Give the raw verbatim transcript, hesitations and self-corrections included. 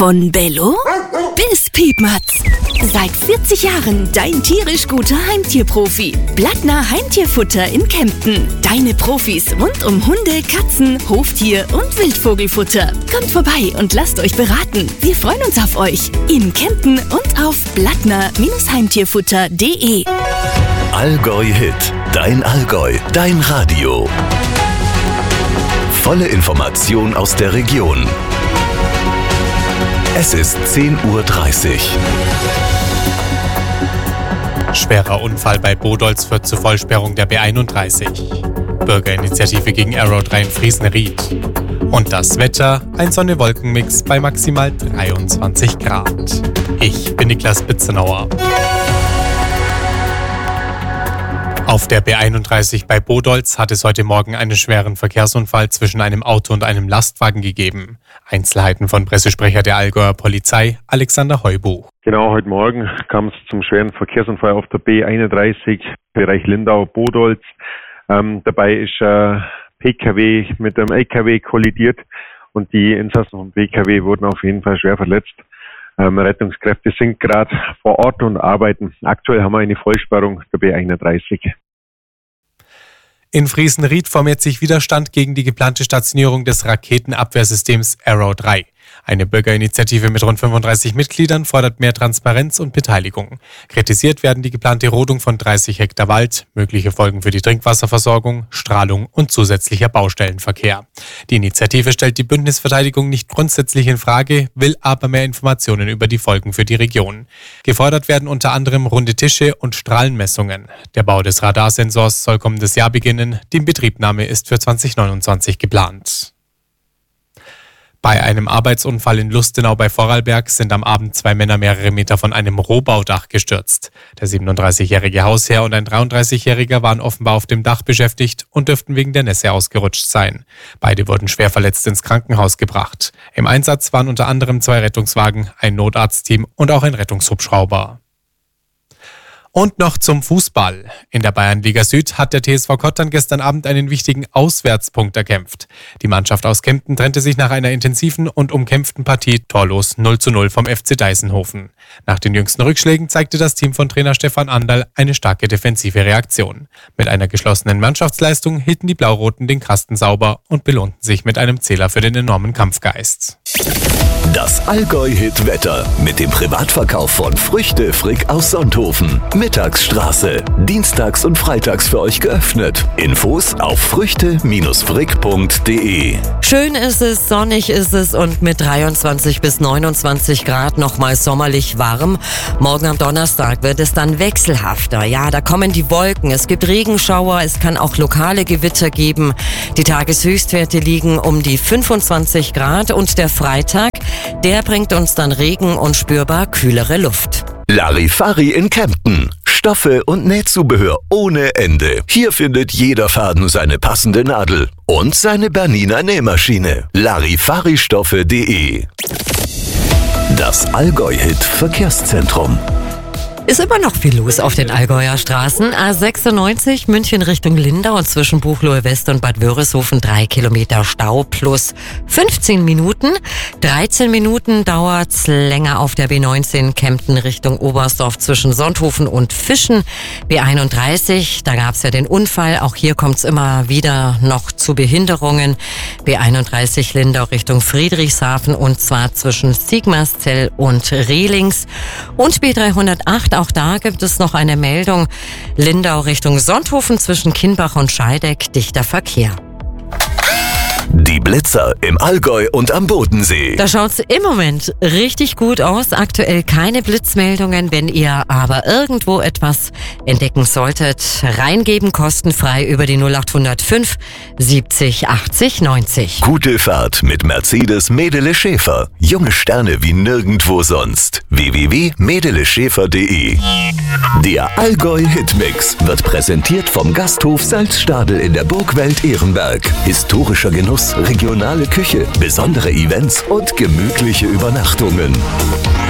Von Bello bis Piepmatz. Seit vierzig Jahren dein tierisch guter Heimtierprofi. Blattner Heimtierfutter in Kempten. Deine Profis rund um Hunde, Katzen, Hoftier und Wildvogelfutter. Kommt vorbei und lasst euch beraten. Wir freuen uns auf euch. In Kempten und auf blattner Heimtierfutter punkt de. Allgäu Hit. Dein Allgäu. Dein Radio. Volle Information aus der Region. Es ist zehn Uhr dreißig. Schwerer Unfall bei Bodolz führt zur Vollsperrung der B einunddreißig. Bürgerinitiative gegen Aero drei in Friesenried. Und das Wetter, ein Sonne-Wolken-Mix bei maximal dreiundzwanzig Grad. Ich bin Niklas Bitzenauer. Auf der B einunddreißig bei Bodolz hat es heute Morgen einen schweren Verkehrsunfall zwischen einem Auto und einem Lastwagen gegeben. Einzelheiten von Pressesprecher der Allgäuer Polizei, Alexander Heubuch. Genau, heute Morgen kam es zum schweren Verkehrsunfall auf der B einunddreißig, Bereich Lindau-Bodolz. Ähm, dabei ist ein äh, P K W mit einem L K W kollidiert und die Insassen vom P K W wurden auf jeden Fall schwer verletzt. Ähm, Rettungskräfte sind gerade vor Ort und arbeiten. Aktuell haben wir eine Vollsperrung der B einunddreißig. In Friesenried formiert sich Widerstand gegen die geplante Stationierung des Raketenabwehrsystems Aero drei. Eine Bürgerinitiative mit rund fünfunddreißig Mitgliedern fordert mehr Transparenz und Beteiligung. Kritisiert werden die geplante Rodung von dreißig Hektar Wald, mögliche Folgen für die Trinkwasserversorgung, Strahlung und zusätzlicher Baustellenverkehr. Die Initiative stellt die Bündnisverteidigung nicht grundsätzlich in Frage, will aber mehr Informationen über die Folgen für die Region. Gefordert werden unter anderem runde Tische und Strahlenmessungen. Der Bau des Radarsensors soll kommendes Jahr beginnen. Die Inbetriebnahme ist für zwanzig neunundzwanzig geplant. Bei einem Arbeitsunfall in Lustenau bei Vorarlberg sind am Abend zwei Männer mehrere Meter von einem Rohbaudach gestürzt. Der siebenunddreißigjährige Hausherr und ein dreiunddreißigjähriger waren offenbar auf dem Dach beschäftigt und dürften wegen der Nässe ausgerutscht sein. Beide wurden schwer verletzt ins Krankenhaus gebracht. Im Einsatz waren unter anderem zwei Rettungswagen, ein Notarztteam und auch ein Rettungshubschrauber. Und noch zum Fußball. In der Bayernliga Süd hat der T S V Kottern gestern Abend einen wichtigen Auswärtspunkt erkämpft. Die Mannschaft aus Kempten trennte sich nach einer intensiven und umkämpften Partie torlos null zu null vom F C Deisenhofen. Nach den jüngsten Rückschlägen zeigte das Team von Trainer Stefan Anderl eine starke defensive Reaktion. Mit einer geschlossenen Mannschaftsleistung hielten die Blau-Roten den Kasten sauber und belohnten sich mit einem Zähler für den enormen Kampfgeist. Das Allgäu-Hit-Wetter mit dem Privatverkauf von Früchte Frick aus Sonthofen. Mittagsstraße. Dienstags und freitags für euch geöffnet. Infos auf früchte frick punkt de. Schön ist es, sonnig ist es und mit dreiundzwanzig bis neunundzwanzig Grad nochmal sommerlich warm. Morgen am Donnerstag wird es dann wechselhafter. Ja, da kommen die Wolken, es gibt Regenschauer, es kann auch lokale Gewitter geben. Die Tageshöchstwerte liegen um die fünfundzwanzig Grad und der Freitag, der bringt uns dann Regen und spürbar kühlere Luft. Larifari in Kempten. Stoffe und Nähzubehör ohne Ende. Hier findet jeder Faden seine passende Nadel und seine Bernina Nähmaschine. Larifaristoffe punkt de. Das Allgäu-Hit Verkehrszentrum. Ist immer noch viel los auf den Allgäuer Straßen. A sechsundneunzig München Richtung Lindau und zwischen Buchloe West und Bad Wörishofen drei Kilometer Stau plus fünfzehn Minuten. dreizehn Minuten dauert's länger auf der B neunzehn Kempten Richtung Oberstdorf zwischen Sonthofen und Fischen. B einunddreißig, da gab's ja den Unfall. Auch hier kommt's immer wieder noch zu Behinderungen. B einunddreißig Lindau Richtung Friedrichshafen und zwar zwischen Sigmarszell und Rehlings. Und B dreihundertacht, auch da gibt es noch eine Meldung. Lindau Richtung Sonthofen zwischen Kienbach und Scheideck, dichter Verkehr. Die Blitzer im Allgäu und am Bodensee. Da schaut's im Moment richtig gut aus. Aktuell keine Blitzmeldungen. Wenn ihr aber irgendwo etwas entdecken solltet, reingeben kostenfrei über die null acht null fünf siebzig achtzig neunzig. Gute Fahrt mit Mercedes Medele Schäfer. Junge Sterne wie nirgendwo sonst. w w w punkt medele schäfer punkt de. Der Allgäu Hitmix wird präsentiert vom Gasthof Salzstadel in der Burgwelt Ehrenberg. Historischer Genuss, regionale Küche, besondere Events und gemütliche Übernachtungen.